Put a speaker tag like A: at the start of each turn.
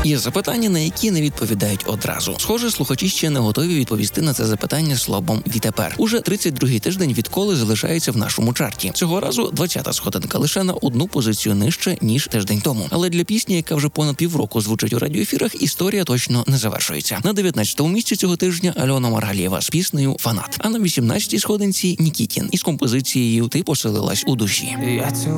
A: Є запитання, на які не відповідають одразу. Схоже, слухачі ще не готові відповісти на це запитання словом «відтепер». Уже 32-й тиждень відколи залишається в нашому чарті. Цього разу 20-та сходинка лише на одну позицію нижче, ніж тиждень тому. Але для пісні, яка вже понад півроку звучить у радіоефірах, історія точно не завершується. На 19-му місці цього тижня Альона Маргалієва з піснею «Фанат». А на 18-й сходинці Нікітін із композицією «Ти поселилась у душі».